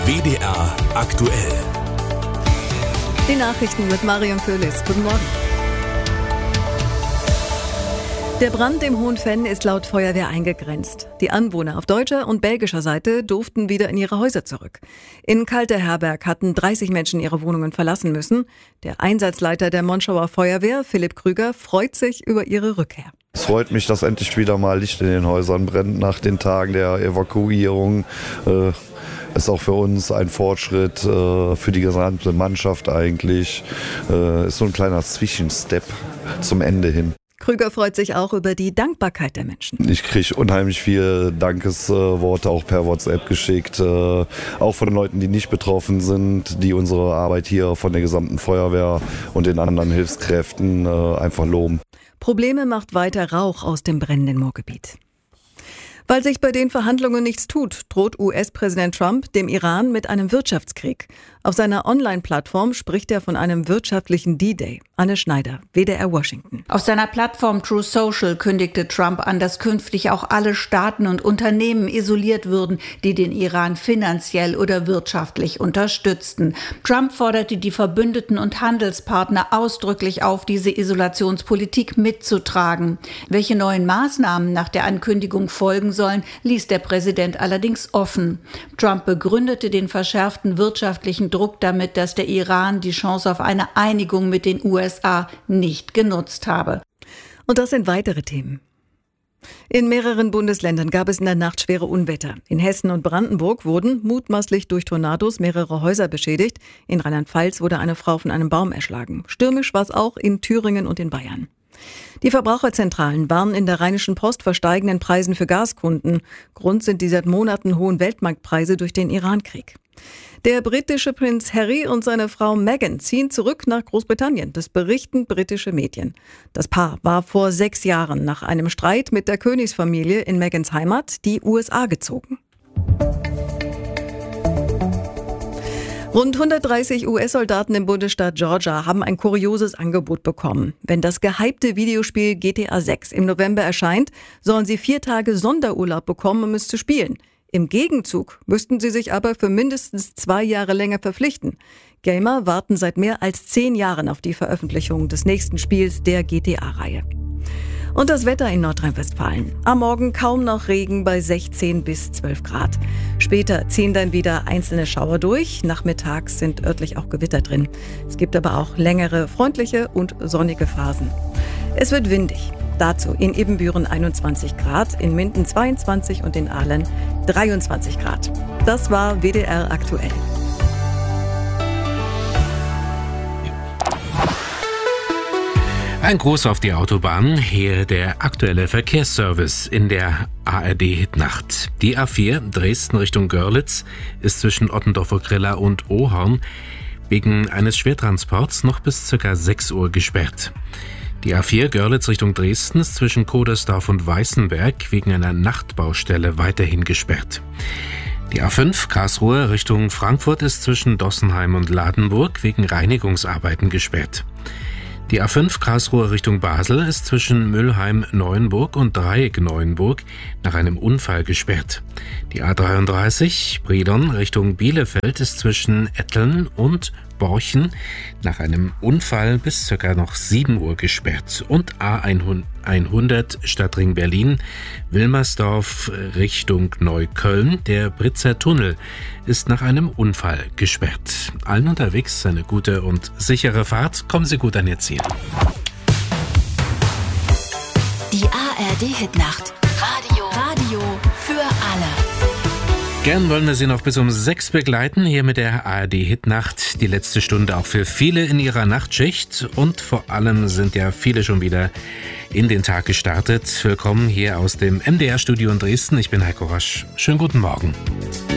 WDR aktuell. Die Nachrichten mit Marion Köhlis. Guten Morgen. Der Brand im Hohenfenn ist laut Feuerwehr eingegrenzt. Die Anwohner auf deutscher und belgischer Seite durften wieder in ihre Häuser zurück. In Kalteherberg hatten 30 Menschen ihre Wohnungen verlassen müssen. Der Einsatzleiter der Monschauer Feuerwehr, Philipp Krüger, freut sich über ihre Rückkehr. Es freut mich, dass endlich wieder mal Licht in den Häusern brennt nach den Tagen der Evakuierung. Ist auch für uns ein Fortschritt, für die gesamte Mannschaft eigentlich. Ist so ein kleiner Zwischenstep zum Ende hin. Krüger freut sich auch über die Dankbarkeit der Menschen. Ich kriege unheimlich viele Dankesworte auch per WhatsApp geschickt, auch von den Leuten, die nicht betroffen sind, die unsere Arbeit hier von der gesamten Feuerwehr und den anderen Hilfskräften einfach loben. Probleme macht weiter Rauch aus dem brennenden Moorgebiet. Weil sich bei den Verhandlungen nichts tut, droht US-Präsident Trump dem Iran mit einem Wirtschaftskrieg. Auf seiner Online-Plattform spricht er von einem wirtschaftlichen D-Day. Anne Schneider, WDR Washington. Auf seiner Plattform True Social kündigte Trump an, dass künftig auch alle Staaten und Unternehmen isoliert würden, die den Iran finanziell oder wirtschaftlich unterstützten. Trump forderte die Verbündeten und Handelspartner ausdrücklich auf, diese Isolationspolitik mitzutragen. Welche neuen Maßnahmen nach der Ankündigung folgen sollen, ließ der Präsident allerdings offen. Trump begründete den verschärften wirtschaftlichen Druck damit, dass der Iran die Chance auf eine Einigung mit den USA nicht genutzt habe. Und das sind weitere Themen. In mehreren Bundesländern gab es in der Nacht schwere Unwetter. In Hessen und Brandenburg wurden mutmaßlich durch Tornados mehrere Häuser beschädigt. In Rheinland-Pfalz wurde eine Frau von einem Baum erschlagen. Stürmisch war es auch in Thüringen und in Bayern. Die Verbraucherzentralen warnen in der Rheinischen Post vor steigenden Preisen für Gaskunden. Grund sind die seit Monaten hohen Weltmarktpreise durch den Irankrieg. Der britische Prinz Harry und seine Frau Meghan ziehen zurück nach Großbritannien. Das berichten britische Medien. Das Paar war vor 6 Jahren nach einem Streit mit der Königsfamilie in Meghans Heimat die USA gezogen. Rund 130 US-Soldaten im Bundesstaat Georgia haben ein kurioses Angebot bekommen. Wenn das gehypte Videospiel GTA 6 im November erscheint, sollen sie 4 Tage Sonderurlaub bekommen, um es zu spielen. Im Gegenzug müssten sie sich aber für mindestens 2 Jahre länger verpflichten. Gamer warten seit mehr als 10 Jahren auf die Veröffentlichung des nächsten Spiels der GTA-Reihe. Und das Wetter in Nordrhein-Westfalen. Am Morgen kaum noch Regen bei 16 bis 12 Grad. Später ziehen dann wieder einzelne Schauer durch. Nachmittags sind örtlich auch Gewitter drin. Es gibt aber auch längere, freundliche und sonnige Phasen. Es wird windig. Dazu in Ibbenbüren 21 Grad, in Minden 22 und in Aalen 23 Grad. Das war WDR aktuell. Ein Gruß auf die Autobahn, hier der aktuelle Verkehrsservice in der ARD-Hitnacht. Die A4 Dresden Richtung Görlitz ist zwischen Ottendorfer Grilla und Ohorn wegen eines Schwertransports noch bis ca. 6 Uhr gesperrt. Die A4 Görlitz Richtung Dresden ist zwischen Kodersdorf und Weißenberg wegen einer Nachtbaustelle weiterhin gesperrt. Die A5 Karlsruhe Richtung Frankfurt ist zwischen Dossenheim und Ladenburg wegen Reinigungsarbeiten gesperrt. Die A5 Karlsruhe Richtung Basel ist zwischen Mülheim-Neuenburg und Dreieck-Neuenburg nach einem Unfall gesperrt. Die A33 Bredon Richtung Bielefeld ist zwischen Etteln und Borchen nach einem Unfall bis ca. noch 7 Uhr gesperrt. Und A100 Stadtring Berlin, Wilmersdorf Richtung Neukölln. Der Britzer Tunnel ist nach einem Unfall gesperrt. Allen unterwegs eine gute und sichere Fahrt. Kommen Sie gut an Ihr Ziel. Die ARD-Hitnacht. Radio für alle. Gern wollen wir Sie noch bis um 6 begleiten, hier mit der ARD-Hitnacht. Die letzte Stunde auch für viele in ihrer Nachtschicht. Und vor allem sind ja viele schon wieder in den Tag gestartet. Willkommen hier aus dem MDR-Studio in Dresden. Ich bin Heiko Rasch. Schönen guten Morgen.